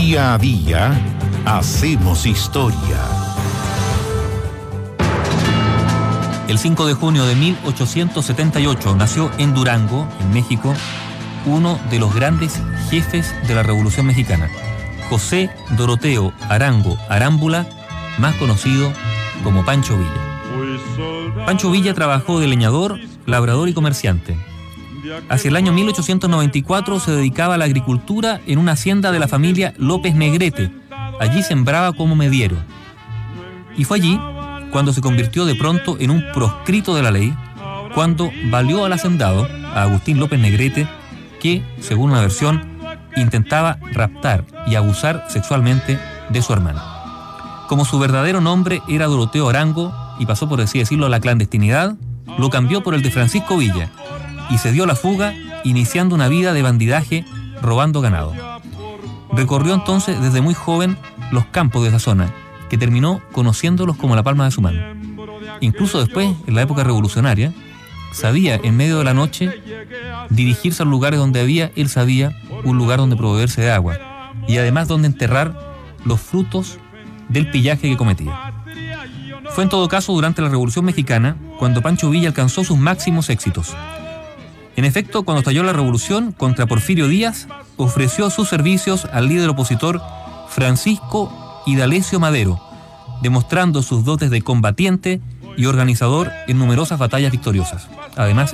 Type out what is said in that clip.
Día a día hacemos historia. El 5 de junio de 1878 nació en Durango, en México, uno de los grandes jefes de la Revolución Mexicana, José Doroteo Arango Arámbula, más conocido como Pancho Villa. Pancho Villa trabajó de leñador, labrador y comerciante. Hacia el año 1894 se dedicaba a la agricultura en una hacienda de la familia López Negrete. Allí sembraba como mediero. Y fue allí cuando se convirtió de pronto en un proscrito de la ley, cuando valió al hacendado, a Agustín López Negrete, que, según una versión, intentaba raptar y abusar sexualmente de su hermana. Como su verdadero nombre era Doroteo Arango y pasó, por así decirlo, a la clandestinidad, lo cambió por el de Francisco Villa y se dio la fuga, iniciando una vida de bandidaje robando ganado. Recorrió entonces desde muy joven los campos de esa zona, que terminó conociéndolos como la palma de su mano. Incluso después, en la época revolucionaria, sabía en medio de la noche dirigirse a los lugares donde había, él sabía, un lugar donde proveerse de agua y además donde enterrar los frutos del pillaje que cometía. Fue en todo caso durante la Revolución Mexicana cuando Pancho Villa alcanzó sus máximos éxitos. En efecto, cuando estalló la revolución contra Porfirio Díaz, ofreció sus servicios al líder opositor Francisco Indalecio Madero, demostrando sus dotes de combatiente y organizador en numerosas batallas victoriosas. Además,